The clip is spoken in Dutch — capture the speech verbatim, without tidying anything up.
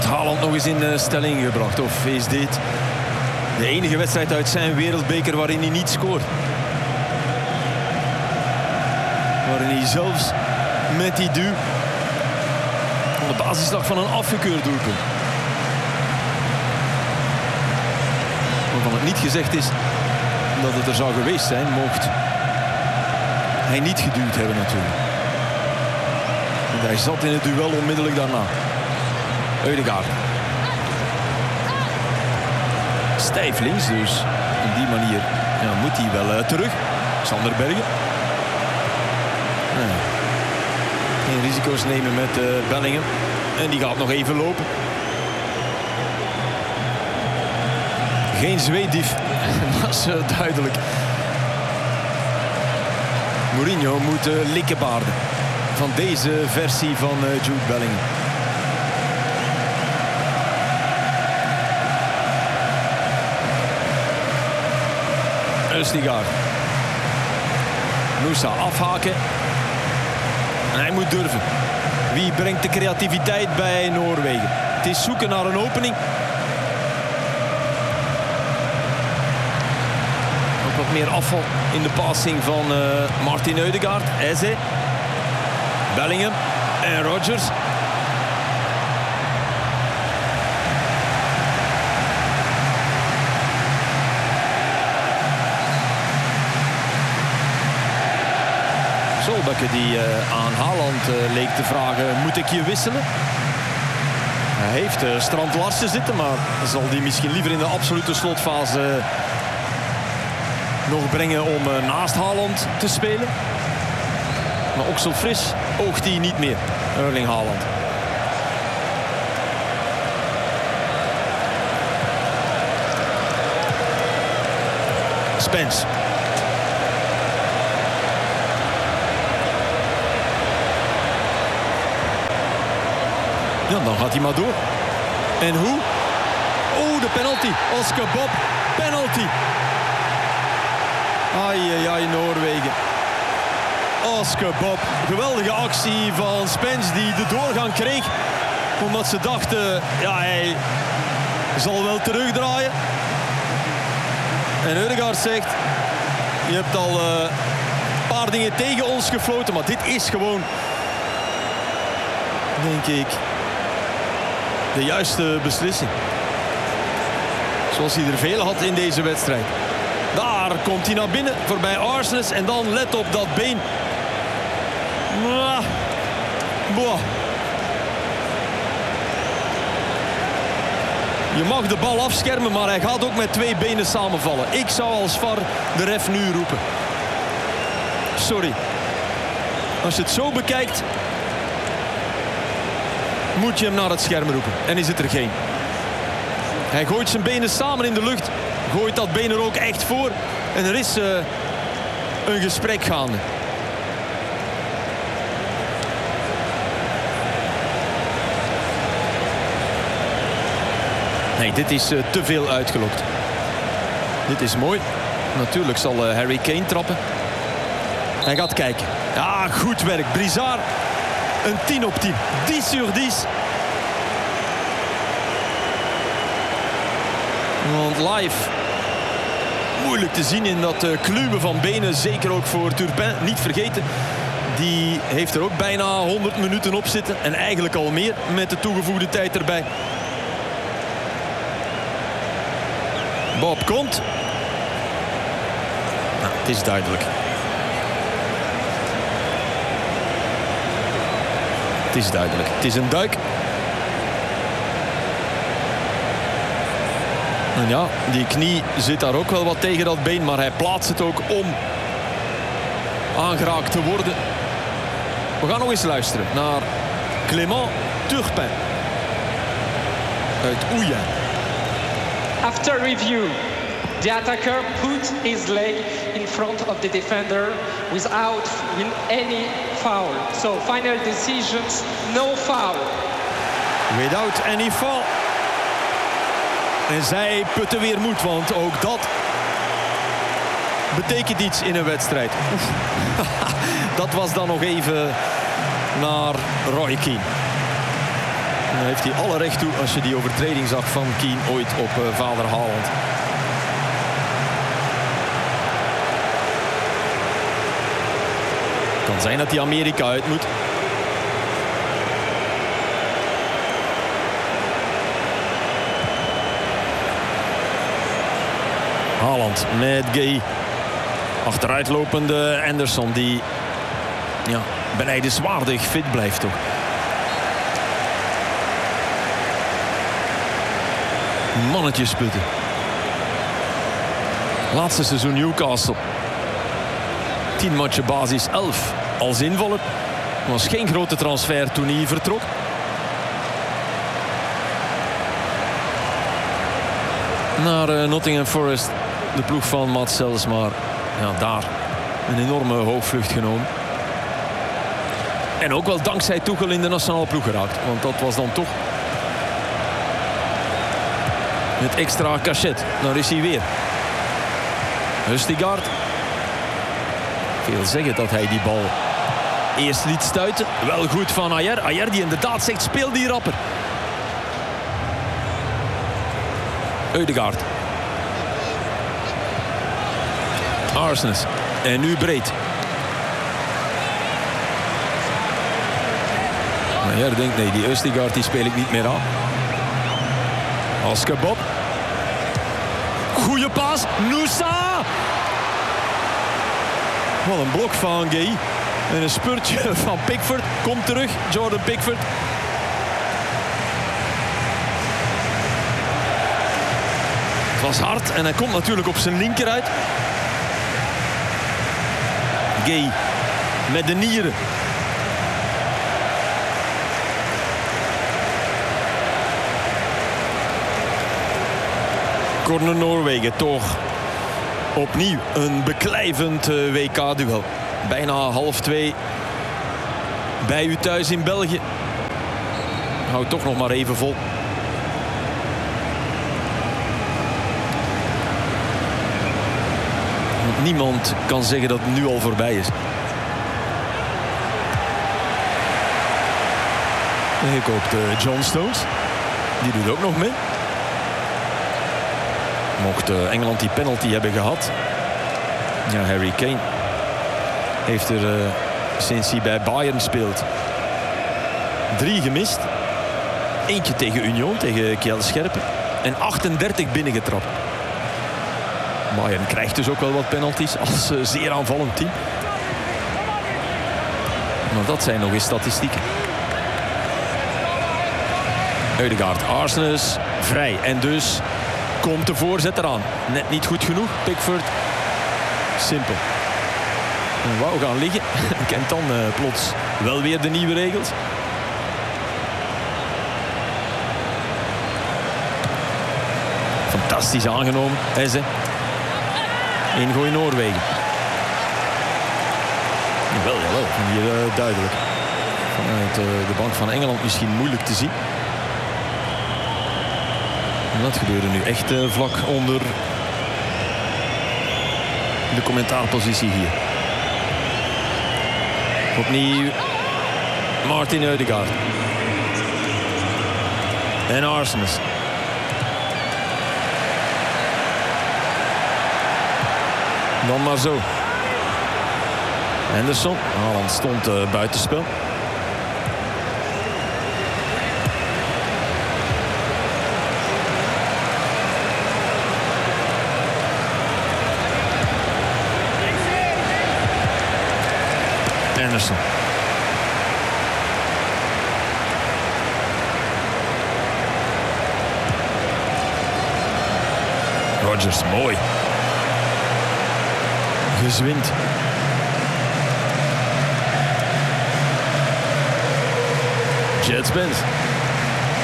Wordt Haaland nog eens in uh, stelling gebracht? Of is dit de enige wedstrijd uit zijn wereldbeker waarin hij niet scoort? Waarin hij zelfs met die duw op de basis lag van een afgekeurd doelpunt. Waarvan het niet gezegd is dat het er zou geweest zijn, mocht hij niet geduwd hebben natuurlijk. Want hij zat in het duel onmiddellijk daarna. Ødegaard. Stijf links, dus op die manier ja, moet hij wel uh, terug. Sander Bergen. Ja. Geen risico's nemen met uh, Bellingham. En die gaat nog even lopen. Geen zweetdief. Dat is uh, duidelijk. Mourinho moet uh, likkenbaarden van deze versie van uh, Jude Bellingham. Østigard. Moussa afhaken. En hij moet durven. Wie brengt de creativiteit bij Noorwegen? Het is zoeken naar een opening. Ook wat meer afval in de passing van uh, Martin Ødegaard. Eze. Bellingham. En Rodgers. Solbakken die uh, aan Haaland uh, leek te vragen, moet ik je wisselen? Hij heeft uh, Strand Larsen zitten, maar zal die misschien liever in de absolute slotfase uh, nog brengen om uh, naast Haaland te spelen. Maar Oksel Fris oogt hij niet meer, Erling Haaland. Spence. Ja, dan gaat hij maar door. En hoe? Oh, de penalty. Oscar Bob, penalty. Ai, ai, ai, Noorwegen. Oscar Bob. Geweldige actie van Spence die de doorgang kreeg. Omdat ze dachten, ja, hij zal wel terugdraaien. En Ødegaard zegt, je hebt al uh, een paar dingen tegen ons gefloten, maar dit is gewoon, denk ik, de juiste beslissing. Zoals hij er veel had in deze wedstrijd. Daar komt hij naar binnen, voorbij Arsnes. En dan let op dat been. Boah. Je mag de bal afschermen, maar hij gaat ook met twee benen samenvallen. Ik zou als V A R de ref nu roepen. Sorry. Als je het zo bekijkt, moet je hem naar het scherm roepen. En is het er geen. Hij gooit zijn benen samen in de lucht. Gooit dat been er ook echt voor. En er is uh, een gesprek gaande. Nee, dit is uh, te veel uitgelokt. Dit is mooi. Natuurlijk zal uh, Harry Kane trappen. Hij gaat kijken. Ja, goed werk. Brizard. Een tien op tien. tien sur tien. Want live moeilijk te zien in dat uh, kluwen van benen. Zeker ook voor Turpin. Niet vergeten. Die heeft er ook bijna honderd minuten op zitten. En eigenlijk al meer met de toegevoegde tijd erbij. Bob komt. Nou, het is duidelijk. Het is duidelijk. Het is een duik. En ja, die knie zit daar ook wel wat tegen dat been. Maar hij plaatst het ook om aangeraakt te worden. We gaan nog eens luisteren naar Clément Turpin. Uit Ouya. After review, the attacker put his leg in front of the defender without any foul. So final decisions, no foul. Without any foul. En zij putten weer moed, want ook dat betekent iets in een wedstrijd. Dat was dan nog even naar Roy Keane. En dan heeft hij alle recht toe als je die overtreding zag van Keane ooit op uh, vader Haaland. Kan zijn dat hij Amerika uit moet. Haaland met Gay. Achteruitlopende Anderson die ja, benijdenswaardig fit blijft toch. Mannetjes putten. Laatste seizoen Newcastle. tien matchen basis, elf als invaller. Was geen grote transfer toen hij vertrok. Naar uh, Nottingham Forest. De ploeg van Mats Sels, maar ja, daar een enorme hoogvlucht genomen. En ook wel dankzij Tuchel in de nationale ploeg geraakt. Want dat was dan toch het extra cachet. Daar is hij weer. Høstigard. Veel zeggen dat hij die bal eerst liet stuiten. Wel goed van Ajer. Ajer die inderdaad zegt, speel die rapper. Ødegaard. Arsnes. En nu breed. Ajer denkt, nee, die Ødegaard die speel ik niet meer aan. Askebob. Goeie paas. Nusa. Wat een blok van Gay. En een spurtje van Pickford. Komt terug. Jordan Pickford. Het was hard. En hij komt natuurlijk op zijn linker uit. Gay. Met de nieren. Corner Noorwegen toch opnieuw een beklijvend uh, W K-duel. Bijna half twee bij u thuis in België. Houdt toch nog maar even vol. Niemand kan zeggen dat het nu al voorbij is. En hier koopt uh, John Stones. Die doet ook nog mee. Mocht uh, Engeland die penalty hebben gehad. Ja, Harry Kane heeft er uh, sinds hij bij Bayern speelt drie gemist. Eentje tegen Union, tegen Kjell Scherpen. En achtendertig binnengetrapt. Bayern krijgt dus ook wel wat penalties als uh, zeer aanvallend team. Maar dat zijn nog eens statistieken. Ødegaard, Arsnes, vrij. En dus komt de voorzet eraan. Net niet goed genoeg. Pickford. Simpel. En wou gaan liggen. Kent dan uh, plots wel weer de nieuwe regels. Fantastisch aangenomen. Eze. Ingooi Noorwegen. Jawel, jawel. Hier uh, duidelijk. Vanuit uh, de bank van Engeland misschien moeilijk te zien. En dat gebeurde nu echt uh, vlak onder de commentaarpositie hier. Opnieuw Martin Ødegaard. En Arsnes. Dan maar zo. Henderson. Haaland stond uh, buitenspel. Anderson. Rodgers, mooi. Gezwind. Jet Spence.